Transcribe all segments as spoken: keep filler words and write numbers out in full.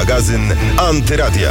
Magazyn Antyradia.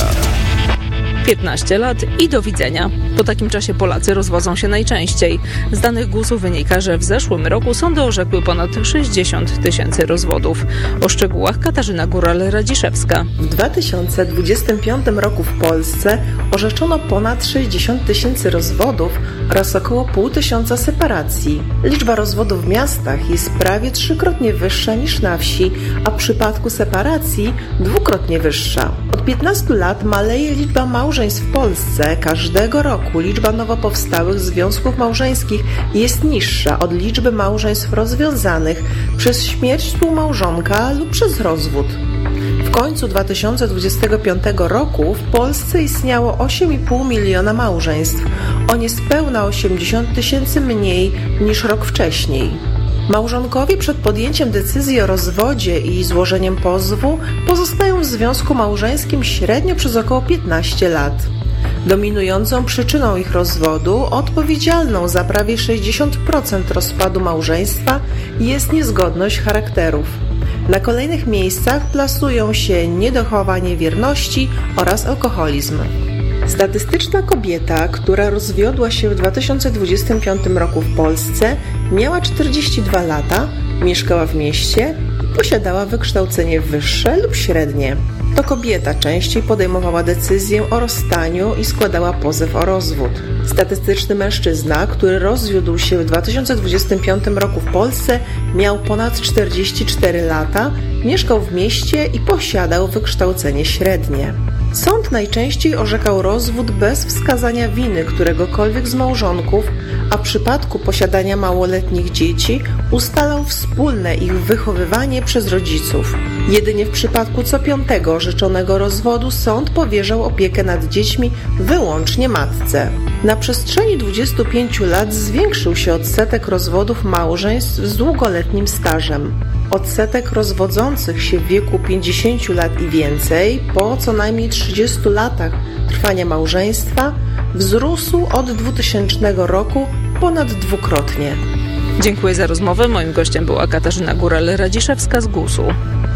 piętnaście lat i do widzenia. Po takim czasie Polacy rozwodzą się najczęściej. Z danych gusu wynika, że w zeszłym roku sądy orzekły ponad sześćdziesiąt tysięcy rozwodów. O szczegółach Katarzyna Góral-Radziszewska. W dwa tysiące dwudziestym piątym roku w Polsce orzeczono ponad sześćdziesiąt tysięcy rozwodów oraz około pół tysiąca separacji. Liczba rozwodów w miastach jest prawie trzykrotnie wyższa niż na wsi, a w przypadku separacji dwukrotnie wyższa. Od piętnastu lat maleje liczba małżeństw w Polsce. Każdego roku liczba nowo powstałych związków małżeńskich jest niższa od liczby małżeństw rozwiązanych przez śmierć współmałżonka lub przez rozwód. W końcu dwa tysiące dwudziestego piątego roku w Polsce istniało osiem i pół miliona małżeństw, o niespełna osiemdziesiąt tysięcy mniej niż rok wcześniej. Małżonkowie przed podjęciem decyzji o rozwodzie i złożeniem pozwu pozostają w związku małżeńskim średnio przez około piętnaście lat. Dominującą przyczyną ich rozwodu, odpowiedzialną za prawie sześćdziesiąt procent rozpadu małżeństwa, jest niezgodność charakterów. Na kolejnych miejscach plasują się niedochowanie wierności oraz alkoholizm. Statystyczna kobieta, która rozwiodła się w dwa tysiące dwudziestym piątym roku w Polsce, miała czterdzieści dwa lata, mieszkała w mieście i posiadała wykształcenie wyższe lub średnie. To kobieta częściej podejmowała decyzję o rozstaniu i składała pozew o rozwód. Statystyczny mężczyzna, który rozwiódł się w dwa tysiące dwudziestym piątym roku w Polsce, miał ponad czterdzieści cztery lata, mieszkał w mieście i posiadał wykształcenie średnie. Sąd najczęściej orzekał rozwód bez wskazania winy któregokolwiek z małżonków, a w przypadku posiadania małoletnich dzieci ustalał wspólne ich wychowywanie przez rodziców. Jedynie w przypadku co piątego orzeczonego rozwodu sąd powierzał opiekę nad dziećmi wyłącznie matce. Na przestrzeni dwudziestu pięciu lat zwiększył się odsetek rozwodów małżeństw z długoletnim stażem. Odsetek rozwodzących się w wieku pięćdziesięciu lat i więcej po co najmniej trzydziestu latach trwania małżeństwa wzrósł od dwutysięcznego roku ponad dwukrotnie. Dziękuję za rozmowę. Moim gościem była Katarzyna Góral-Radziszewska z gusu.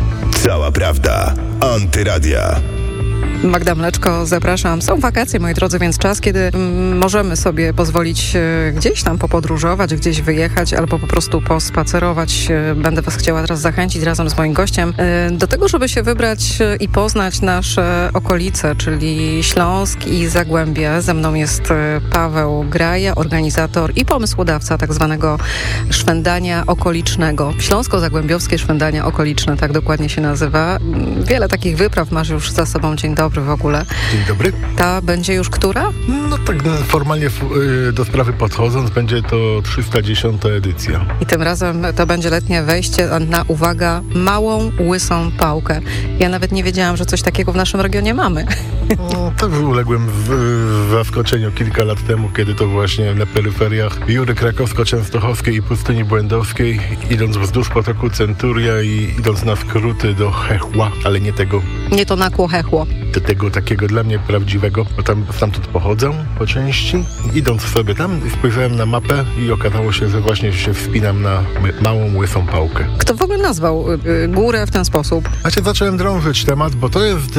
Cała prawda. Antyradia. Magda Mleczko, zapraszam. Są wakacje, moi drodzy, więc czas, kiedy mm, możemy sobie pozwolić e, gdzieś tam popodróżować, gdzieś wyjechać albo po prostu pospacerować. E, będę was chciała teraz zachęcić razem z moim gościem e, do tego, żeby się wybrać e, i poznać nasze okolice, czyli Śląsk i Zagłębie. Ze mną jest e, Paweł Graja, organizator i pomysłodawca tak zwanego szwendania okolicznego. Śląsko-Zagłębiowskie szwendania okoliczne, tak dokładnie się nazywa. Wiele takich wypraw masz już za sobą. Dzień dobry. Dobry w ogóle. Dzień dobry. Ta będzie już która? No tak formalnie do sprawy podchodząc, będzie to trzysta dziesiąta edycja. I tym razem to będzie letnie wejście na, uwaga, małą, łysą pałkę. Ja nawet nie wiedziałam, że coś takiego w naszym regionie mamy. No, tak uległem w, w zaskoczeniu kilka lat temu, kiedy to właśnie na peryferiach Jury Krakowsko-Częstochowskiej i Pustyni Błędowskiej, idąc wzdłuż potoku Centuria i idąc na skróty do Hechła, ale nie tego. Nie to nakło Hechło. Do tego takiego dla mnie prawdziwego, bo tam stamtąd pochodzę po części. Idąc sobie tam, spojrzałem na mapę i okazało się, że właśnie się wspinam na małą, łysą pałkę. Kto w ogóle nazwał y, górę w ten sposób? Znaczy zacząłem drążyć temat, bo to jest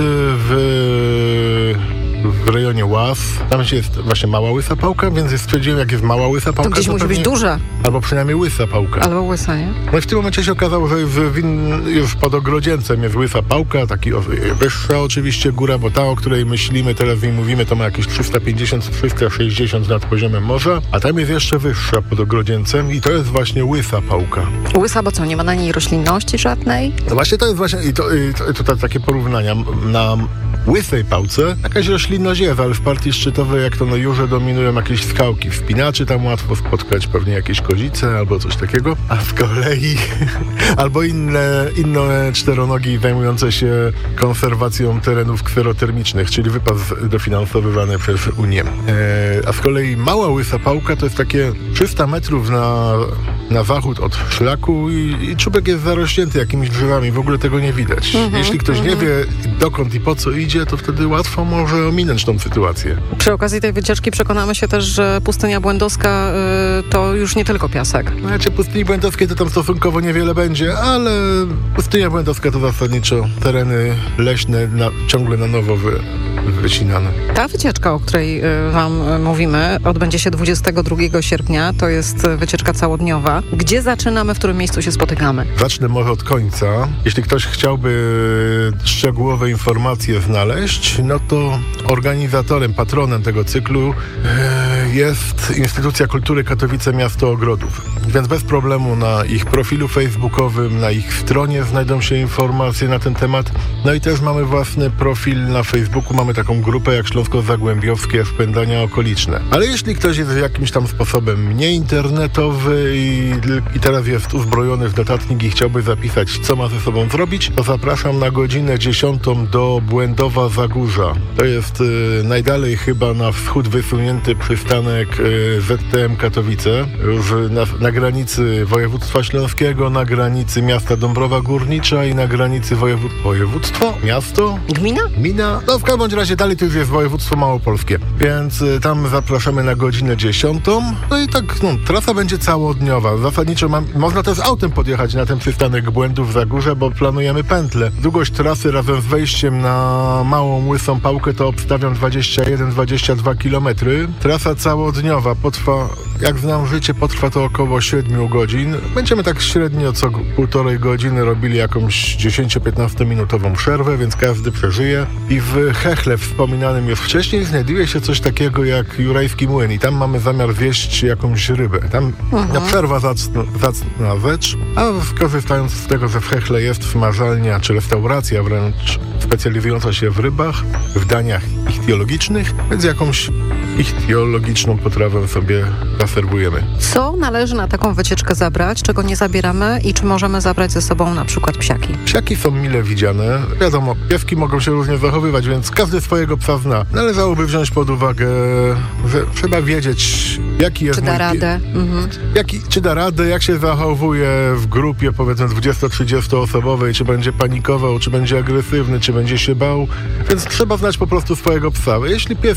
w... w rejonie Łaz. Tam jest właśnie mała łysa pałka, więc stwierdziłem, jak jest mała łysa pałka, to gdzieś to musi pewnie, być duża. Albo przynajmniej łysa pałka. Albo łysa, nie? No i w tym momencie się okazało, że w, w, już pod Ogrodzieńcem jest łysa pałka, taki o, wyższa oczywiście góra, bo ta, o której myślimy, teraz i mówimy, to ma jakieś trzysta pięćdziesiąt trzysta sześćdziesiąt nad poziomem morza, a tam jest jeszcze wyższa pod Ogrodzieńcem i to jest właśnie łysa pałka. Łysa, bo co, nie ma na niej roślinności żadnej? No właśnie to jest właśnie, i to, i to, i to takie porównania na łysej pałce jakaś roślinność jest, ale w partii szczytowej, jak to na Jurze, dominują jakieś skałki, wspinaczy, tam łatwo spotkać pewnie jakieś kozice albo coś takiego, a z kolei albo inne, inne czteronogi zajmujące się konserwacją terenów kserotermicznych, czyli wypad dofinansowywany przez Unię. E, a z kolei mała łysa pałka to jest takie trzysta metrów na na zachód od szlaku i, i czubek jest zarośnięty jakimiś drzewami, w ogóle tego nie widać. Mm-hmm, Jeśli ktoś mm-hmm. nie wie dokąd i po co idzie, to wtedy łatwo może ominąć tą sytuację. Przy okazji tej wycieczki przekonamy się też, że pustynia błędowska y, to już nie tylko piasek. Znaczy pustyni błędowskiej to tam stosunkowo niewiele będzie, ale pustynia błędowska to zasadniczo tereny leśne na, ciągle na nowo wy, wycinane. Ta wycieczka, o której y, wam mówimy, odbędzie się dwudziestego drugiego sierpnia. To jest wycieczka całodniowa. Gdzie zaczynamy, w którym miejscu się spotykamy? Zacznę może od końca. Jeśli ktoś chciałby szczegółowe informacje znaleźć, no to organizatorem, patronem tego cyklu e, jest Instytucja Kultury Katowice Miasto Ogrodów. Więc bez problemu na ich profilu facebookowym, na ich stronie znajdą się informacje na ten temat. No i też mamy własny profil na Facebooku. Mamy taką grupę jak Śląsko-Zagłębiowskie Szpędania Okoliczne. Ale jeśli ktoś jest jakimś tam sposobem nieinternetowy i, i teraz jest uzbrojony w notatnik i chciałby zapisać, co ma ze sobą zrobić, to zapraszam na godzinę dziesiątą do Błędowa Zagórza. To jest y, najdalej chyba na wschód wysunięty przystanek y, Z T M Katowice, w, na, na granicy województwa śląskiego, na granicy miasta Dąbrowa Górnicza i na granicy wojewód... województwo? Miasto? Gmina? Gmina? No w każdym razie dalej to już jest województwo małopolskie. Więc y, tam zapraszamy na godzinę dziesiątą. No i tak, no, trasa będzie całodniowa. Zasadniczo mam, można też autem podjechać na ten przystanek Błędów Zagórze, bo planujemy pętlę. Długość trasy razem z wejściem na Małą Łysą Pałkę to obstawiam dwadzieścia jeden do dwudziestu dwóch kilometrów. Trasa całodniowa potrwa, jak znam życie, potrwa to około siedmiu godzin. Będziemy tak średnio co półtorej godziny robili jakąś dziesięcio-piętnastominutową przerwę, więc każdy przeżyje. I w Hechle wspominanym już wcześniej znajduje się coś takiego jak Jurajski Młyn i tam mamy zamiar wieść jakąś rybę. Tam uh-huh. na przerwa zacna, zacna rzecz, a korzystając z tego, że w Hechle jest smażalnia czy restauracja wręcz specjalizująca się w rybach, w daniach ichtiologicznych, więc jakąś ichtiologiczną potrawę sobie zaserwujemy. Co należy na taką wycieczkę zabrać, czego nie zabieramy i czy możemy zabrać ze sobą na przykład psiaki? Psiaki są mile widziane. Wiadomo, pieski mogą się różnie zachowywać, więc każdy swojego psa zna. Należałoby wziąć pod uwagę, że trzeba wiedzieć, jaki jest Czy da mój... radę? Mhm. Jaki, czy da radę, jak się zachowuje w grupie powiedzmy dwudziesto-trzydziestoosobowej, czy będzie panikował, czy będzie agresywny, czy będzie się bał. Więc trzeba znać po prostu swojego psa. Jeśli pies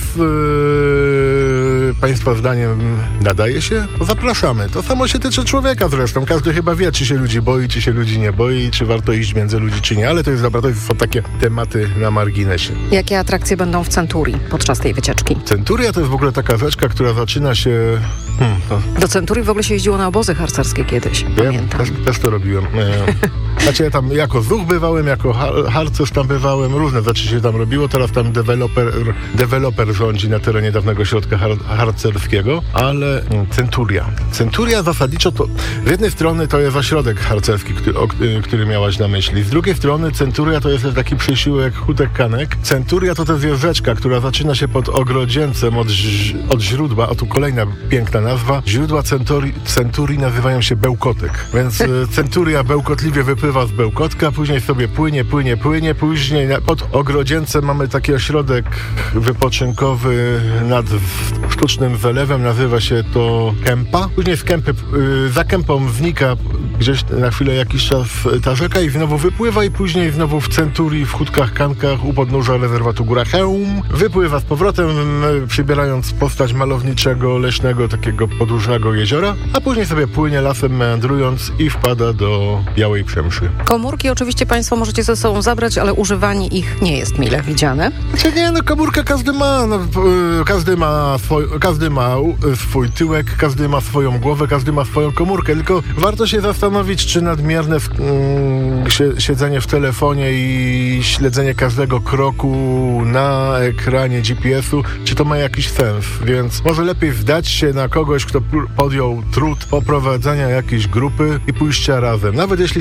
yy, Państwa zdaniem nadaje się, to zapraszamy. To samo się tyczy człowieka zresztą. Każdy chyba wie, czy się ludzi boi, czy się ludzi nie boi, czy warto iść między ludzi, czy nie. Ale to jest dobra, to są takie tematy na marginesie. Jakie atrakcje będą w Centurii podczas tej wycieczki? Centuria to jest w ogóle taka rzeczka, która zaczyna się... Hmm, to... Do Centurii w ogóle się jeździło na obozy harcerskie kiedyś, Wiem, pamiętam. Też, też to robiłem. E, znaczy ja tam jako zuch bywałem, jako har- harcerz tam bywałem, różne rzeczy się tam robiło. Teraz tam deweloper, deweloper rządzi na terenie dawnego środka har- harcerskiego, ale Centuria. Centuria zasadniczo to z jednej strony to jest ośrodek harcerski, który, o, który miałaś na myśli. Z drugiej strony Centuria to jest taki przysiłek Hutek Kanek. Centuria to też jest rzeczka, która zaczyna się pod Ogrodzieńcem od, od źródła, a tu kolejna piękna nazwa. Źródła Centurii, Centurii nazywają się Bełkotek, więc Centuria bełkotliwie wypływa z Bełkotka, później sobie płynie, płynie, płynie, później pod Ogrodzieńcem mamy taki ośrodek wypoczynkowy nad sztucznym zalewem, nazywa się to Kępa. Później z Kępy, yy, za Kępą znika gdzieś na chwilę jakiś czas ta rzeka i znowu wypływa i później znowu w Centurii, w Hutkach Kankach u podnóża rezerwatu Góra Chełm wypływa z powrotem, przybierając postać malowniczego, leśnego, takiego podłużnego jeziora, a później sobie płynie lasem meandrując i wpada do Białej Przemszy. Komórki oczywiście Państwo możecie ze sobą zabrać, ale używanie ich nie jest mile widziane. Znaczy nie, no komórkę każdy ma, no, każdy ma swój, każdy ma swój tyłek, każdy ma swoją głowę, każdy ma swoją komórkę, tylko warto się zastanowić, czy nadmierne w, mm, siedzenie w telefonie i śledzenie każdego kroku na ekranie G P S u, czy to ma jakiś sens, więc może lepiej zdać się na kogoś, kto podjął trud poprowadzenia jakiejś grupy i pójścia razem. Nawet jeśli się czasami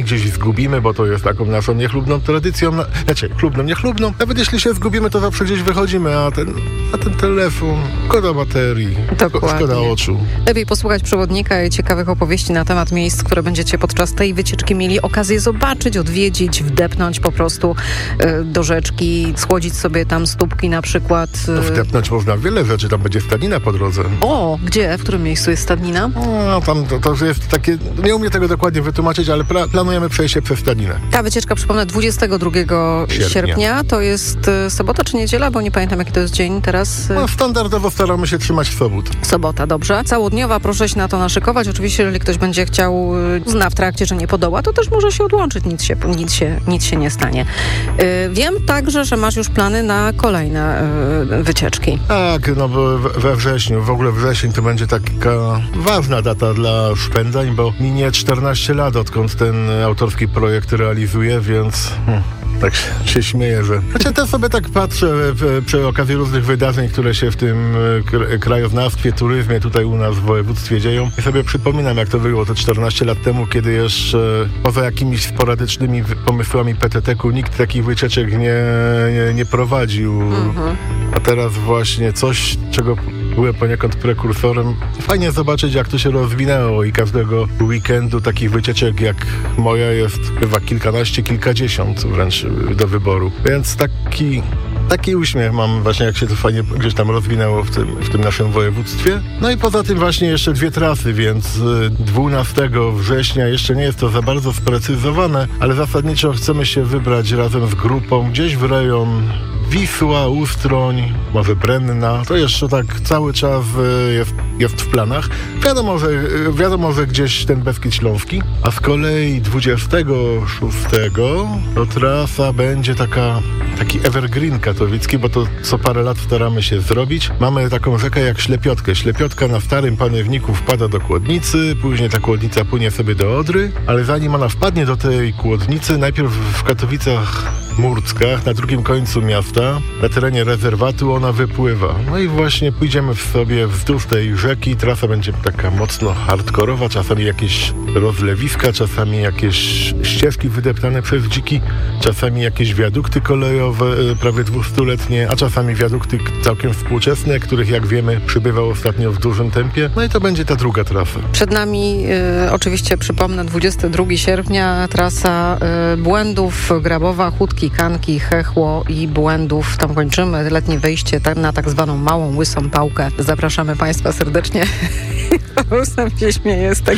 czasami gdzieś zgubimy, bo to jest taką naszą niechlubną tradycją. Na, znaczy, chlubną, niechlubną. Nawet jeśli się zgubimy, to zawsze gdzieś wychodzimy, a ten, a ten telefon, szkoda baterii, Dokładnie. szkoda oczu. Lepiej posłuchać przewodnika i ciekawych opowieści na temat miejsc, które będziecie podczas tej wycieczki mieli okazję zobaczyć, odwiedzić, wdepnąć po prostu y, do rzeczki, schłodzić sobie tam stópki na przykład. Y... No, wdepnąć można wiele rzeczy, tam będzie stadnina po drodze. O, gdzie? W którym miejscu jest stadnina? No, tam to, to jest takie, nie umiem tego dokładnie wytłumaczyć, ale pra, planujemy przejście przez stadninę. Ta wycieczka, przypomnę, dwudziestego drugiego sierpnia. sierpnia. To jest y, sobota czy niedziela, bo nie pamiętam, jaki to jest dzień teraz. Y... No, standardowo staramy się trzymać w sobot. Sobota, dobrze. Całodniowa, proszę się na to naszykować. Oczywiście, jeżeli ktoś będzie chciał, y, zna w trakcie, że nie podoła, to też może się odłączyć, nic się, nic się, nic się nie stanie. Y, wiem także, że masz już plany na kolejne y, wycieczki. Tak, no bo we wrześniu, w ogóle wrzesień to będzie taka ważna data dla Szpędzań, bo minie czternaście lat, odkąd ten autorski projekt realizuję, więc... Hmm. Tak się śmieję, że... Znaczy, też sobie tak patrzę przy okazji różnych wydarzeń, które się w tym krajoznawstwie, turyzmie tutaj u nas w województwie dzieją. I sobie przypominam, jak to było te czternaście lat temu, kiedy jeszcze poza jakimiś sporadycznymi pomysłami P T T ku nikt takich wycieczek nie, nie, nie prowadził. Mhm. A teraz właśnie coś, czego byłem poniekąd prekursorem. Fajnie zobaczyć, jak to się rozwinęło i każdego weekendu takich wycieczek jak moja jest chyba kilkanaście, kilkadziesiąt wręcz do wyboru. Więc taki... Taki uśmiech mam właśnie, jak się to fajnie gdzieś tam rozwinęło w tym, w tym naszym województwie. No i poza tym właśnie jeszcze dwie trasy, więc dwunastego września jeszcze nie jest to za bardzo sprecyzowane, ale zasadniczo chcemy się wybrać razem z grupą gdzieś w rejon Wisła, Ustroń, może Brenna. To jeszcze tak cały czas jest, jest w planach. Wiadomo, że, wiadomo, że gdzieś ten Beskid Śląski. A z kolei dwudziestego szóstego to trasa będzie taka, taki evergreen katowicki, bo to co parę lat staramy się zrobić. Mamy taką rzekę jak Ślepiotkę. Ślepiotka na starym Paniewniku wpada do Kłodnicy, później ta Kłodnica płynie sobie do Odry, ale zanim ona wpadnie do tej Kłodnicy, najpierw w Katowicach Murckach, na drugim końcu miasta, na terenie rezerwatu ona wypływa. No i właśnie pójdziemy sobie wzdłuż tej rzeki. Trasa będzie taka mocno hardkorowa, czasami jakieś rozlewiska, czasami jakieś ścieżki wydeptane przez dziki, czasami jakieś wiadukty kolejowe prawie dwustuletnie, a czasami wiadukty całkiem współczesne, których jak wiemy przybywa ostatnio w dużym tempie. No i to będzie ta druga trasa. Przed nami y, oczywiście przypomnę dwudziestego drugiego sierpnia trasa y, Błędów, Grabowa, Chódki, Kanki, Chechło i Błędów. Tam kończymy letnie wejście na tak zwaną Małą Łysą Pałkę. Zapraszamy Państwa serdecznie. Paweł sam się śmieje z tego.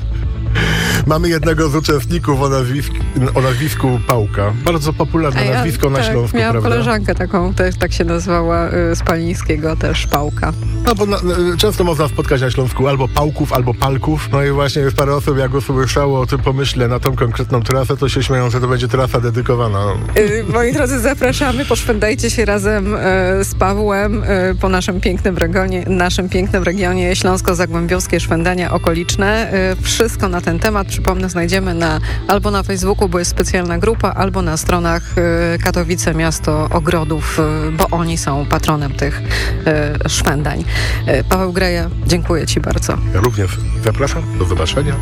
Mamy jednego z uczestników o nazwisku, o nazwisku Pałka. Bardzo popularne ja, nazwisko na tak, Śląsku, miałam prawda? koleżankę taką, też tak się nazywała, y, z Palińskiego też Pałka. No bo na, często można spotkać na Śląsku albo Pałków, albo Palków. No i właśnie jest parę osób, jak usłyszało o tym pomyśle na tą konkretną trasę, to się śmieją, że to będzie trasa dedykowana. Y, moi drodzy, zapraszamy, poszwędzajcie się razem y, z Pawłem y, po naszym pięknym regionie, naszym pięknym regionie Śląsko-Zagłębiowskie, Szwędania okoliczne. Y, wszystko na ten temat, przypomnę, znajdziemy na, albo na Facebooku, bo jest specjalna grupa, albo na stronach y, Katowice Miasto Ogrodów, y, bo oni są patronem tych y, szwędań. Y, Paweł Greja, dziękuję Ci bardzo. Ja również zapraszam, do zobaczenia.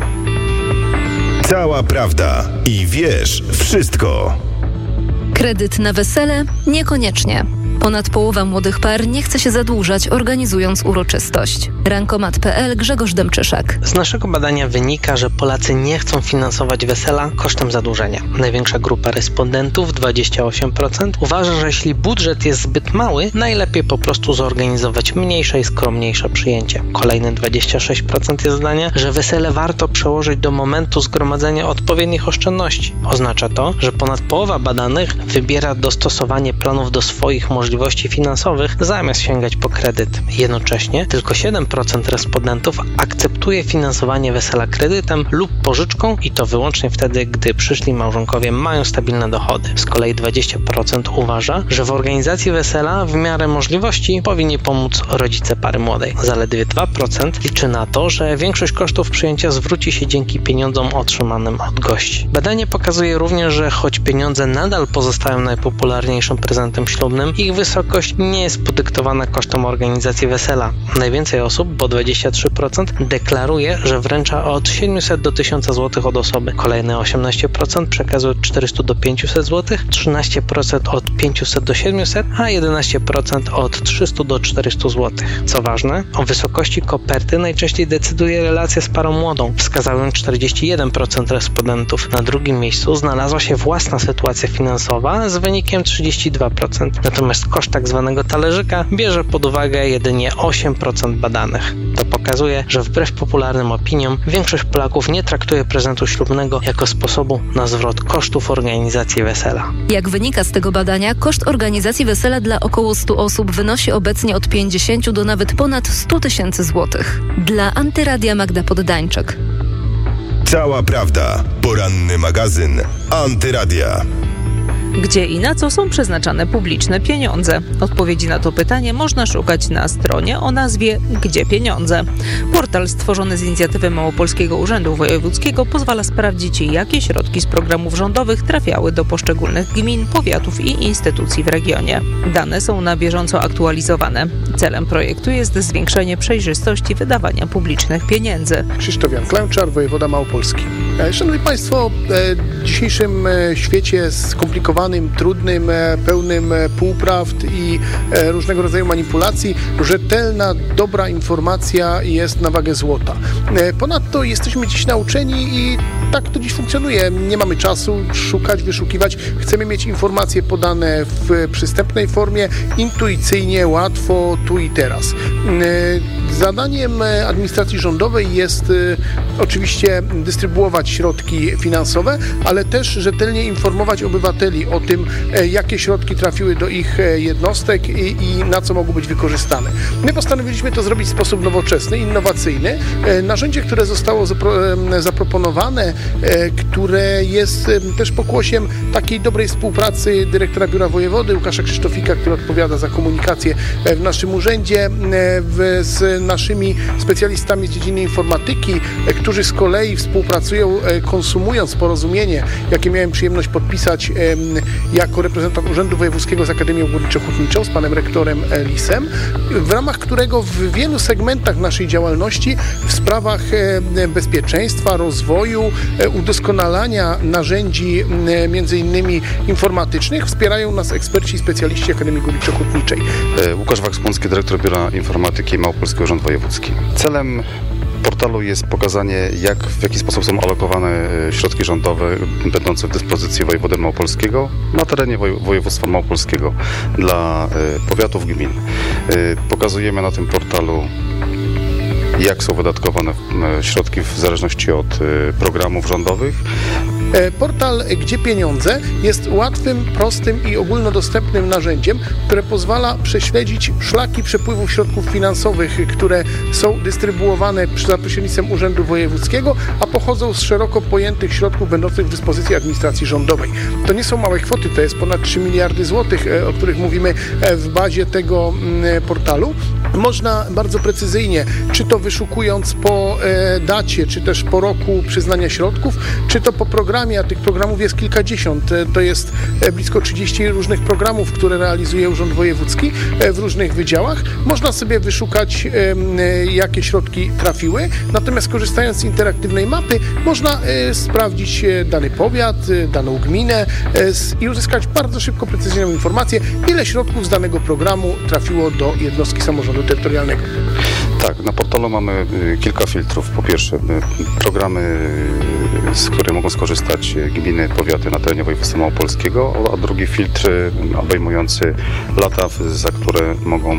Cała prawda i wiesz wszystko. Kredyt na wesele? Niekoniecznie. Ponad połowa młodych par nie chce się zadłużać, organizując uroczystość. Rankomat kropka pe el, Grzegorz Dębczyszak. Z naszego badania wynika, że Polacy nie chcą finansować wesela kosztem zadłużenia. Największa grupa respondentów, dwadzieścia osiem procent, uważa, że jeśli budżet jest zbyt mały, najlepiej po prostu zorganizować mniejsze i skromniejsze przyjęcie. Kolejne dwadzieścia sześć procent jest zdania, że wesele warto przełożyć do momentu zgromadzenia odpowiednich oszczędności. Oznacza to, że ponad połowa badanych wybiera dostosowanie planów do swoich możliwości finansowych zamiast sięgać po kredyt. Jednocześnie tylko siedem procent respondentów akceptuje finansowanie wesela kredytem lub pożyczką i to wyłącznie wtedy, gdy przyszli małżonkowie mają stabilne dochody. Z kolei dwadzieścia procent uważa, że w organizacji wesela w miarę możliwości powinni pomóc rodzice pary młodej. Zaledwie dwa procent liczy na to, że większość kosztów przyjęcia zwróci się dzięki pieniądzom otrzymanym od gości. Badanie pokazuje również, że choć pieniądze nadal pozostają najpopularniejszym prezentem ślubnym, ich wysokość nie jest podyktowana kosztem organizacji wesela. Najwięcej osób, bo dwadzieścia trzy procent, deklaruje, że wręcza od siedemset do tysiąca złotych od osoby. Kolejne osiemnaście procent przekazuje od czterysta do pięciuset złotych, trzynaście procent od pięciuset do siedmiuset, a jedenaście procent od trzysta do czterystu złotych. Co ważne, o wysokości koperty najczęściej decyduje relacja z parą młodą. Wskazałem czterdzieści jeden procent respondentów. Na drugim miejscu znalazła się własna sytuacja finansowa z wynikiem trzydzieści dwa procent. Natomiast koszt tak zwanego talerzyka bierze pod uwagę jedynie osiem procent badanych. To pokazuje, że wbrew popularnym opiniom większość Polaków nie traktuje prezentu ślubnego jako sposobu na zwrot kosztów organizacji wesela. Jak wynika z tego badania, koszt organizacji wesela dla około stu osób wynosi obecnie od pięćdziesięciu do nawet ponad stu tysięcy złotych. Dla Antyradia Magda Poddańczyk. Cała prawda. Poranny magazyn Antyradia. Gdzie i na co są przeznaczane publiczne pieniądze? Odpowiedzi na to pytanie można szukać na stronie o nazwie Gdzie Pieniądze? Portal stworzony z inicjatywy Małopolskiego Urzędu Wojewódzkiego pozwala sprawdzić, jakie środki z programów rządowych trafiały do poszczególnych gmin, powiatów i instytucji w regionie. Dane są na bieżąco aktualizowane. Celem projektu jest zwiększenie przejrzystości wydawania publicznych pieniędzy. Krzysztof Jan Klęczar, wojewoda małopolski. Szanowni Państwo, w dzisiejszym świecie skomplikowanym, trudnym, pełnym półprawd i różnego rodzaju manipulacji, rzetelna, dobra informacja jest na wagę złota. Ponadto jesteśmy dziś nauczeni i tak to dziś funkcjonuje. Nie mamy czasu szukać, wyszukiwać. Chcemy mieć informacje podane w przystępnej formie, intuicyjnie, łatwo, tu i teraz. Zadaniem administracji rządowej jest oczywiście dystrybuować środki finansowe, ale też rzetelnie informować obywateli o tym, jakie środki trafiły do ich jednostek i, i na co mogą być wykorzystane. My postanowiliśmy to zrobić w sposób nowoczesny, innowacyjny. Narzędzie, które zostało zapro- zaproponowane, które jest też pokłosiem takiej dobrej współpracy dyrektora Biura Wojewody Łukasza Krzysztofika, który odpowiada za komunikację w naszym urzędzie, w, z naszymi specjalistami z dziedziny informatyki, którzy z kolei współpracują, konsumując porozumienie, jakie miałem przyjemność podpisać jako reprezentant Urzędu Wojewódzkiego z Akademią Górniczo-Hutniczą, z panem rektorem Lisem, w ramach którego w wielu segmentach naszej działalności w sprawach bezpieczeństwa, rozwoju, udoskonalania narzędzi między innymi informatycznych wspierają nas eksperci i specjaliści Akademii Górniczo-Hutniczej. Łukasz Wachspuński, dyrektor Biura Informatyki Małopolski Urząd Wojewódzki. Celem portalu jest pokazanie, jak, w jaki sposób są alokowane środki rządowe będące w dyspozycji wojewody małopolskiego na terenie woj- województwa małopolskiego dla y, powiatów, gmin. Y, pokazujemy na tym portalu, jak są wydatkowane y, środki w zależności od y, programów rządowych. Portal Gdzie Pieniądze jest łatwym, prostym i ogólnodostępnym narzędziem, które pozwala prześledzić szlaki przepływów środków finansowych, które są dystrybuowane za pośrednictwem Urzędu Wojewódzkiego, a pochodzą z szeroko pojętych środków będących w dyspozycji administracji rządowej. To nie są małe kwoty, to jest ponad trzy miliardy złotych, o których mówimy w bazie tego portalu. Można bardzo precyzyjnie, czy to wyszukując po dacie, czy też po roku przyznania środków, czy to po programie, a tych programów jest kilkadziesiąt. To jest blisko trzydzieści różnych programów, które realizuje Urząd Wojewódzki w różnych wydziałach. Można sobie wyszukać, jakie środki trafiły, natomiast korzystając z interaktywnej mapy można sprawdzić dany powiat, daną gminę i uzyskać bardzo szybko, precyzyjną informację, ile środków z danego programu trafiło do jednostki samorządu terytorialnego. Tak, na portalu mamy kilka filtrów. Po pierwsze, programy, z których mogą skorzystać gminy, powiaty na terenie województwa małopolskiego, a drugi filtr obejmujący lata, za które mogą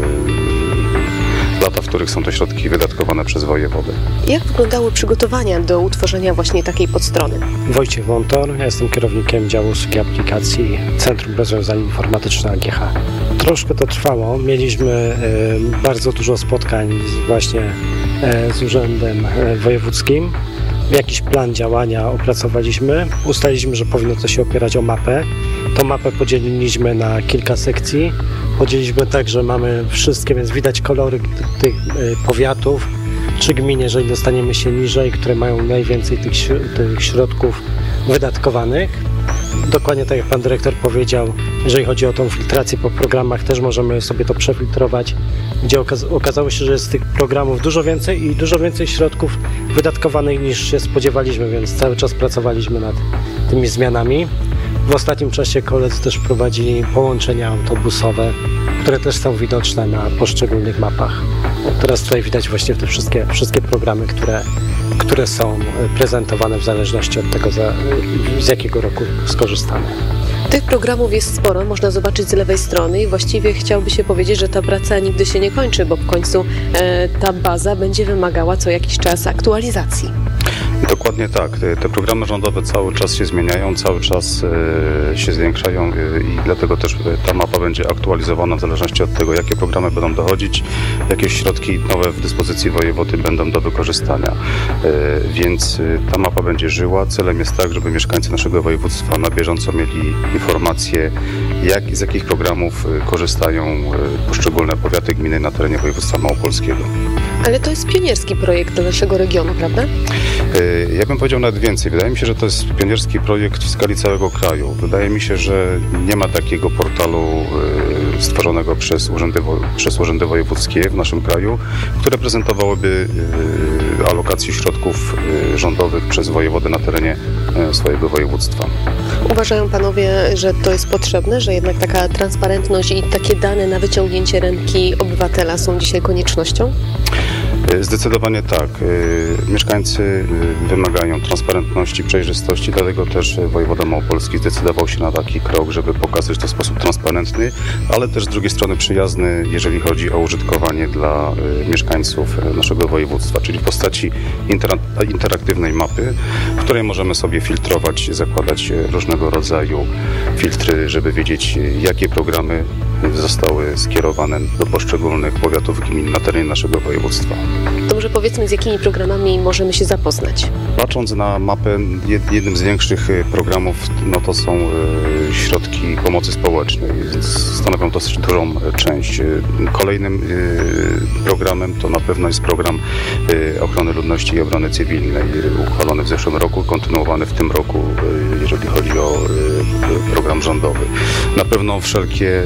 lata, w których są te środki wydatkowane przez wojewodę. Jak wyglądały przygotowania do utworzenia właśnie takiej podstrony? Wojciech Wątor, ja jestem kierownikiem działu usługi aplikacji Centrum Rozwiązań Informatycznych A G H. Troszkę to trwało. Mieliśmy y, bardzo dużo spotkań z, właśnie y, z Urzędem y, Wojewódzkim. Jakiś plan działania opracowaliśmy. Ustaliliśmy, że powinno to się opierać o mapę. Tą mapę podzieliliśmy na kilka sekcji. Podzieliliśmy tak, że mamy wszystkie, więc widać kolory tych y, powiatów czy gmin, jeżeli dostaniemy się niżej, które mają najwięcej tych, tych środków wydatkowanych. dokładnie tak jak pan dyrektor powiedział, jeżeli chodzi o tą filtrację po programach, też możemy sobie to przefiltrować, gdzie okaz- okazało się, że jest tych programów dużo więcej i dużo więcej środków wydatkowanych niż się spodziewaliśmy, więc cały czas pracowaliśmy nad tymi zmianami. W ostatnim czasie koledzy też prowadzili połączenia autobusowe, które też są widoczne na poszczególnych mapach. Teraz tutaj widać właśnie te wszystkie, wszystkie programy, które, które są prezentowane w zależności od tego, za, z jakiego roku skorzystamy. Tych programów jest sporo, można zobaczyć z lewej strony i właściwie chciałby się powiedzieć, że ta praca nigdy się nie kończy, bo w końcu e, ta baza będzie wymagała co jakiś czas aktualizacji. Dokładnie tak. Te programy rządowe cały czas się zmieniają, cały czas e, się zwiększają e, i dlatego też ta mapa będzie aktualizowana w zależności od tego, jakie programy będą dochodzić, jakie środki nowe w dyspozycji wojewody będą do wykorzystania. E, więc e, ta mapa będzie żyła. Celem jest tak, żeby mieszkańcy naszego województwa na bieżąco mieli informacje, jak i z jakich programów e, korzystają e, poszczególne powiaty, gminy na terenie województwa małopolskiego. Ale to jest pionierski projekt dla naszego regionu, prawda? Ja bym powiedział nawet więcej. Wydaje mi się, że to jest pionierski projekt w skali całego kraju. Wydaje mi się, że nie ma takiego portalu stworzonego przez urzędy, przez urzędy wojewódzkie w naszym kraju, które prezentowałyby alokację środków rządowych przez wojewodę na terenie swojego województwa. Uważają panowie, że to jest potrzebne, że jednak taka transparentność i takie dane na wyciągnięcie ręki obywatela są dzisiaj koniecznością? Zdecydowanie tak. Mieszkańcy wymagają transparentności, przejrzystości, dlatego też wojewoda małopolski zdecydował się na taki krok, żeby pokazać to w sposób transparentny, ale też z drugiej strony przyjazny, jeżeli chodzi o użytkowanie dla mieszkańców naszego województwa, czyli w postaci intera- interaktywnej mapy, w której możemy sobie filtrować, zakładać różnego rodzaju filtry, żeby wiedzieć, jakie programy zostały skierowane do poszczególnych powiatów, gmin na terenie naszego województwa. To może powiedzmy, z jakimi programami możemy się zapoznać? Patrząc na mapę, jednym z większych programów no to są środki pomocy społecznej. Stanowią dosyć dużą część. Kolejnym programem to na pewno jest program ochrony ludności i obrony cywilnej, uchwalony w zeszłym roku, kontynuowany w tym roku, jeżeli chodzi o program rządowy. Na pewno wszelkie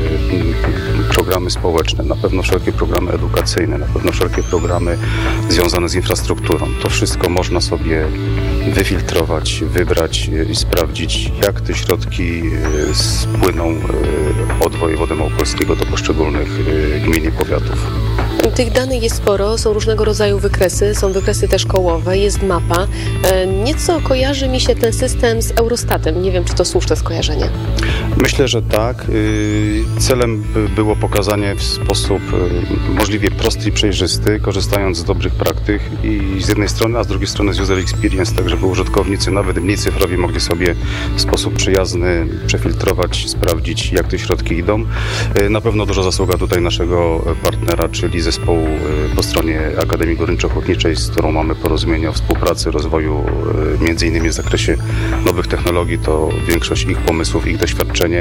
programy społeczne, na pewno wszelkie programy edukacyjne, na pewno wszelkie programy związane z infrastrukturą. To wszystko można sobie wyfiltrować, wybrać i sprawdzić, jak te środki spłyną od wojewody małopolskiego do poszczególnych gmin i powiatów. Tych danych jest sporo, są różnego rodzaju wykresy, są wykresy też kołowe, jest mapa. Nieco kojarzy mi się ten system z Eurostatem. Nie wiem, czy to słuszne skojarzenie. Myślę, że tak. Celem było pokazanie w sposób możliwie prosty i przejrzysty, korzystając z dobrych praktyk i z jednej strony, a z drugiej strony z user experience, tak żeby użytkownicy, nawet mniej cyfrowi, mogli sobie w sposób przyjazny przefiltrować, sprawdzić, jak te środki idą. Na pewno duża zasługa tutaj naszego partnera, czyli zespołu po stronie Akademii Górniczo-Hutniczej, z którą mamy porozumienie o współpracy, rozwoju między innymi w zakresie nowych technologii. To większość ich pomysłów, ich doświadczenie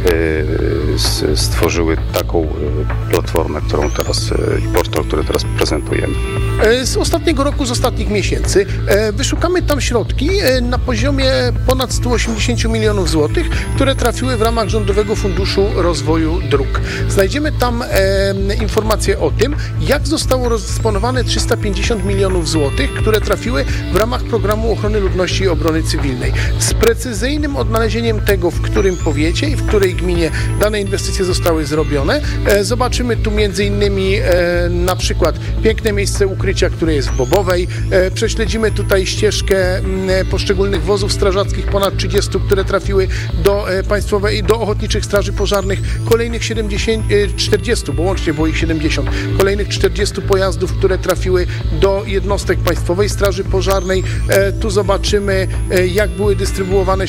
stworzyły taką platformę, którą teraz i portal, który teraz prezentujemy. Z ostatniego roku, z ostatnich miesięcy wyszukamy tam środki na poziomie ponad sto osiemdziesiąt milionów złotych, które trafiły w ramach Rządowego Funduszu Rozwoju Dróg. Znajdziemy tam informacje o tym, jak zostało rozdysponowane trzysta pięćdziesiąt milionów złotych, które trafiły w ramach Programu Ochrony Ludności i Obrony Cywilnej. Z precyzyjnym odnalezieniem tego, w którym powiecie i w której gminie dane inwestycje zostały zrobione. Zobaczymy tu między innymi na przykład piękne miejsce ukrycia, które jest w Bobowej. Prześledzimy tutaj ścieżkę poszczególnych wozów strażackich, ponad trzydziestu, które trafiły do państwowej, do ochotniczych straży pożarnych. Kolejnych siedemdziesiąt, czterdziestu, bo łącznie było ich siedemdziesiąt. Kolejnych czterdziestu pojazdów, które trafiły do jednostek Państwowej Straży Pożarnej. Tu zobaczymy, jak były dystrybuowane